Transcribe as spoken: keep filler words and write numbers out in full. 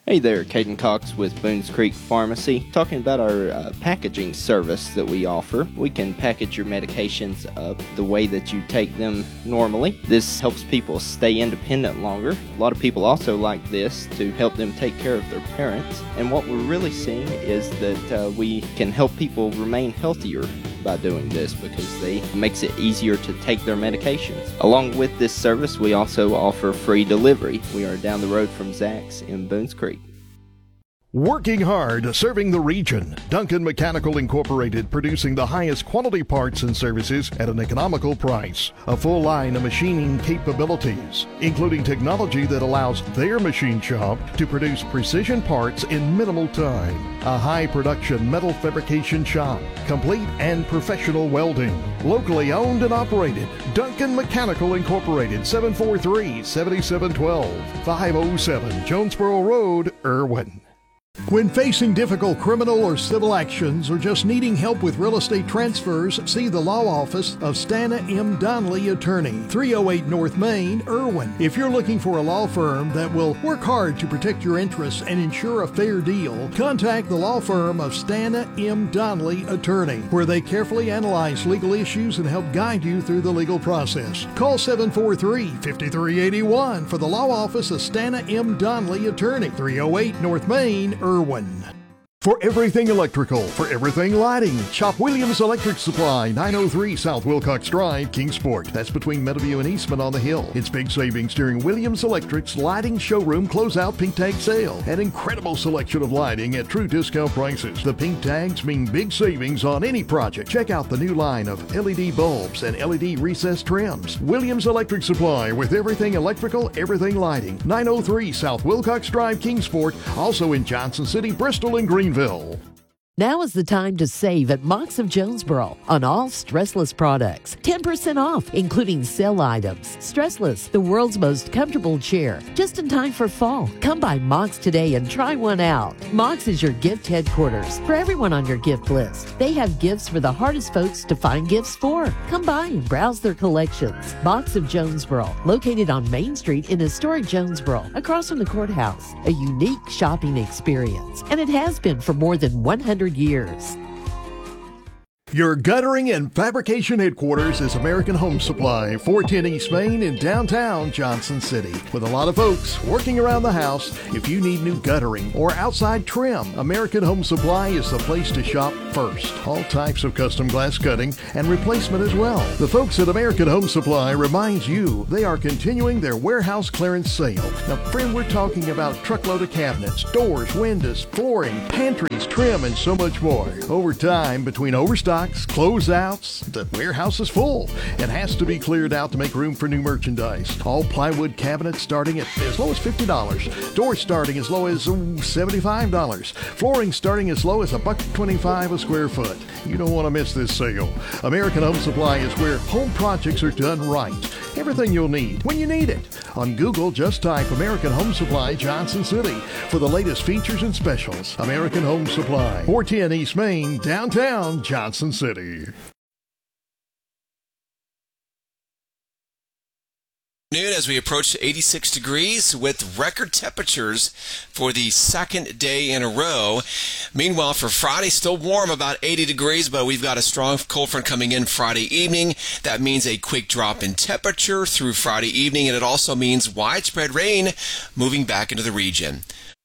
Hey there, Caden Cox with Boones Creek Pharmacy. Talking about our uh, packaging service that we offer. We can package your medications up the way that you take them normally. This helps people stay independent longer. A lot of people also like this to help them take care of their parents. And what we're really seeing is that uh, we can help people remain healthier by doing this because they it makes it easier to take their medications. Along with this service, we also offer free delivery. We are down the road from Zach's in Boones Creek. Working hard, serving the region. Duncan Mechanical Incorporated, producing the highest quality parts and services at an economical price. A full line of machining capabilities, including technology that allows their machine shop to produce precision parts in minimal time. A high production metal fabrication shop, complete and professional welding. Locally owned and operated. Duncan Mechanical Incorporated, seven four three, seven seven one two, five oh seven Jonesboro Road, Irwin. When facing difficult criminal or civil actions or just needing help with real estate transfers, see the law office of Stana M. Donnelly Attorney, three oh eight North Main, Irwin. If you're looking for a law firm that will work hard to protect your interests and ensure a fair deal, contact the law firm of Stana M. Donnelly Attorney, where they carefully analyze legal issues and help guide you through the legal process. Call seven four three, five three eight one for the law office of Stana M. Donnelly Attorney, three oh eight North Main, Irwin. For everything electrical, for everything lighting, shop Williams Electric Supply, nine oh three South Wilcox Drive, Kingsport. That's between Meadowview and Eastman on the Hill. It's big savings during Williams Electric's Lighting Showroom Closeout Pink Tag Sale. An incredible selection of lighting at true discount prices. The pink tags mean big savings on any project. Check out the new line of L E D bulbs and L E D recessed trims. Williams Electric Supply with everything electrical, everything lighting. nine oh three South Wilcox Drive, Kingsport. Also in Johnson City, Bristol, and Greenville. Now is the time to save at Mox of Jonesboro on all Stressless products. ten percent off, including sale items. Stressless, the world's most comfortable chair. Just in time for fall. Come by Mox today and try one out. Mox is your gift headquarters for everyone on your gift list. They have gifts for the hardest folks to find gifts for. Come by and browse their collections. Mox of Jonesboro, located on Main Street in historic Jonesboro, across from the courthouse. A unique shopping experience, and it has been for more than one hundred years. Your guttering and fabrication headquarters is American Home Supply, four ten East Main in downtown Johnson City. With a lot of folks working around the house, if you need new guttering or outside trim, American Home Supply is the place to shop first. All types of custom glass cutting and replacement as well. The folks at American Home Supply reminds you they are continuing their warehouse clearance sale. Now, friend, we're talking about a truckload of cabinets, doors, windows, flooring, pantries, trim, and so much more. Over time, between overstock, closeouts, the warehouse is full. It has to be cleared out to make room for new merchandise. All plywood cabinets starting at as low as fifty dollars. Doors starting as low as ooh, seventy-five dollars. Flooring starting as low as a buck twenty-five a square foot. You don't want to miss this sale. American Home Supply is where home projects are done right. Everything you'll need when you need it. On Google, just type American Home Supply Johnson City for the latest features and specials. American Home Supply, four ten East Main, downtown Johnson City. Noon as we approach eighty-six degrees with record temperatures for the second day in a row. Meanwhile, for Friday, still warm, about eighty degrees, but we've got a strong cold front coming in Friday evening. That means a quick drop in temperature through Friday evening, and it also means widespread rain moving back into the region.